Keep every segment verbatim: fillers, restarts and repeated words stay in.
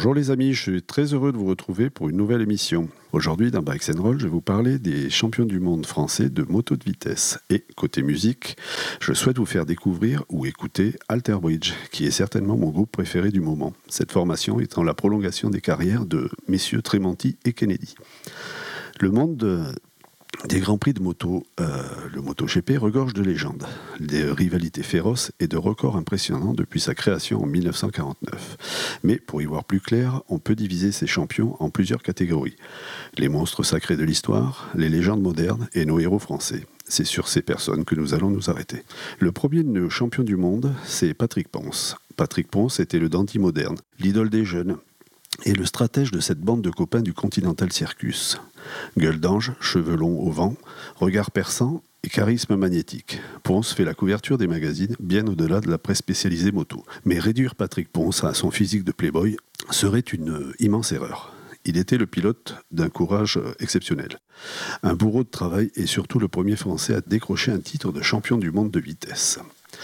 Bonjour les amis, je suis très heureux de vous retrouver pour une nouvelle émission. Aujourd'hui dans Bikes and Roll, je vais vous parler des champions du monde français de moto de vitesse. Et côté musique, je souhaite vous faire découvrir ou écouter Alter Bridge, qui est certainement mon groupe préféré du moment. Cette formation étant la prolongation des carrières de messieurs Tremonti et Kennedy. Le monde de Des grands prix de moto, euh, le MotoGP regorge de légendes, de rivalités féroces et de records impressionnants depuis sa création en dix-neuf cent quarante-neuf. Mais pour y voir plus clair, on peut diviser ces champions en plusieurs catégories. Les monstres sacrés de l'histoire, les légendes modernes et nos héros français. C'est sur ces personnes que nous allons nous arrêter. Le premier de nos champions du monde, c'est Patrick Ponce. Patrick Ponce était le dandy moderne, l'idole des jeunes, et le stratège de cette bande de copains du Continental Circus. Gueule d'ange, cheveux longs au vent, regard perçant et charisme magnétique. Ponce fait la couverture des magazines bien au-delà de la presse spécialisée moto. Mais réduire Patrick Ponce à son physique de playboy serait une immense erreur. Il était le pilote d'un courage exceptionnel. Un bourreau de travail et surtout le premier Français à décrocher un titre de champion du monde de vitesse.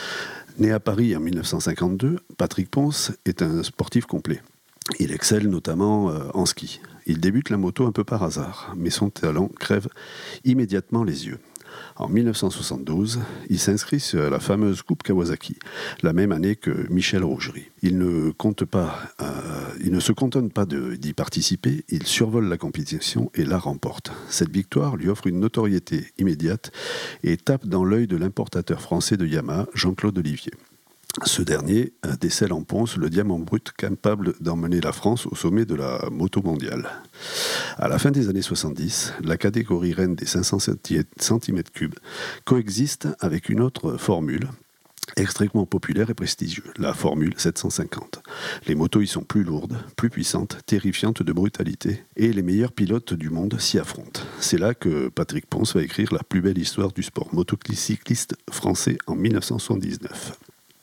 Né à Paris en dix-neuf cent cinquante-deux, Patrick Ponce est un sportif complet. Il excelle notamment euh, en ski. Il débute la moto un peu par hasard, mais son talent crève immédiatement les yeux. En dix-neuf cent soixante-douze, il s'inscrit sur la fameuse Coupe Kawasaki, la même année que Michel Rougerie. Il ne, compte pas, euh, il ne se contente pas de, d'y participer, il survole la compétition et la remporte. Cette victoire lui offre une notoriété immédiate et tape dans l'œil de l'importateur français de Yamaha, Jean-Claude Olivier. Ce dernier décèle en Ponce le diamant brut capable d'emmener la France au sommet de la moto mondiale. À la fin des années soixante-dix, la catégorie reine des cinq cents centimètres cubes coexiste avec une autre formule extrêmement populaire et prestigieuse, la Formule sept cent cinquante. Les motos y sont plus lourdes, plus puissantes, terrifiantes de brutalité, et les meilleurs pilotes du monde s'y affrontent. C'est là que Patrick Ponce va écrire la plus belle histoire du sport motocycliste français en dix-neuf cent soixante-dix-neuf.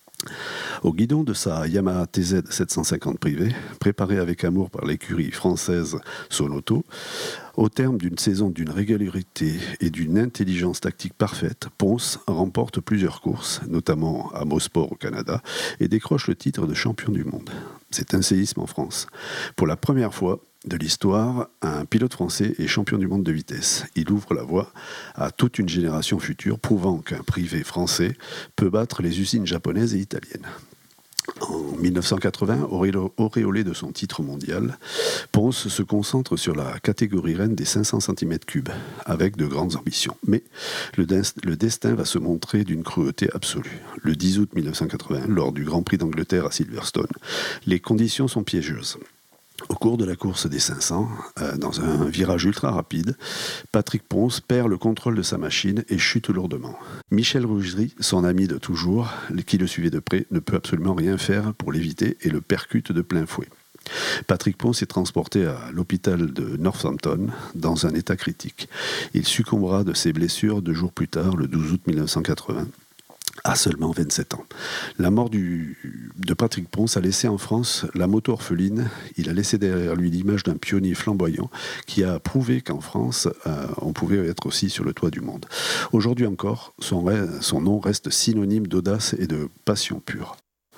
Au guidon de sa Yamaha T Z sept cent cinquante privée, préparée avec amour par l'écurie française Sonoto, au terme d'une saison d'une régularité et d'une intelligence tactique parfaite, Ponce remporte plusieurs courses, notamment à Mosport au Canada, et décroche le titre de champion du monde. C'est un séisme en France. Pour la première fois de l'histoire, un pilote français est champion du monde de vitesse. Il ouvre la voie à toute une génération future, prouvant qu'un privé français peut battre les usines japonaises et italiennes. En dix-neuf cent quatre-vingts, auréolé de son titre mondial, Ponce se concentre sur la catégorie reine des cinq cents centimètres cubes, avec de grandes ambitions. Mais le, dest- le destin va se montrer d'une cruauté absolue. Le dix août dix-neuf cent quatre-vingts, lors du Grand Prix d'Angleterre à Silverstone, les conditions sont piégeuses. Au cours de la course des cinq cents, euh, dans un virage ultra rapide, Patrick Ponce perd le contrôle de sa machine et chute lourdement. Michel Rougerie, son ami de toujours, qui le suivait de près, ne peut absolument rien faire pour l'éviter et le percute de plein fouet. Patrick Ponce est transporté à l'hôpital de Northampton dans un état critique. Il succombera de ses blessures deux jours plus tard, le douze août dix-neuf cent quatre-vingts. À seulement vingt-sept ans. La mort du, de Patrick Ponce a laissé en France la moto orpheline. Il a laissé derrière lui l'image d'un pionnier flamboyant qui a prouvé qu'en France, euh, on pouvait être aussi sur le toit du monde. Aujourd'hui encore, son, son nom reste synonyme d'audace et de passion pure.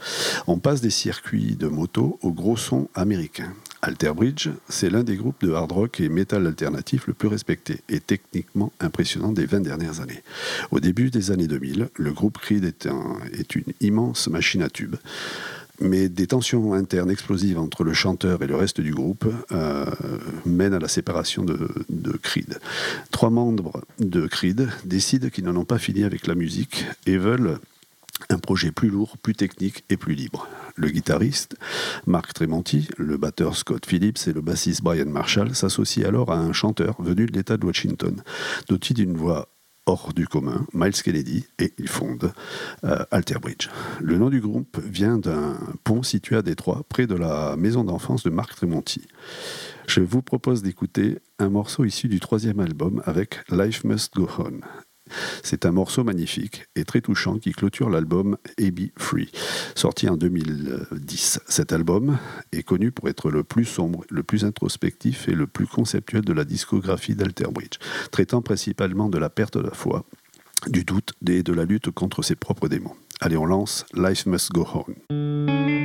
On passe des circuits de moto au gros son américain. Alter Bridge, c'est l'un des groupes de hard rock et metal alternatif le plus respecté et techniquement impressionnant des vingt dernières années. Au début des années deux mille, le groupe Creed est, un, est une immense machine à tubes. Mais des tensions internes explosives entre le chanteur et le reste du groupe euh, mènent à la séparation de, de Creed. Trois membres de Creed décident qu'ils n'en ont pas fini avec la musique et veulent un projet plus lourd, plus technique et plus libre. Le guitariste Mark Tremonti, le batteur Scott Phillips et le bassiste Brian Marshall s'associent alors à un chanteur venu de l'État de Washington, doté d'une voix hors du commun, Miles Kennedy, et ils fondent euh, Alter Bridge. Le nom du groupe vient d'un pont situé à Détroit, près de la maison d'enfance de Mark Tremonti. Je vous propose d'écouter un morceau issu du troisième album avec Life Must Go On. C'est un morceau magnifique et très touchant qui clôture l'album A B Free, sorti en deux mille dix. Cet album est connu pour être le plus sombre, le plus introspectif et le plus conceptuel de la discographie d'Alter Bridge, traitant principalement de la perte de la foi, du doute et de la lutte contre ses propres démons. Allez, on lance Life Must Go On.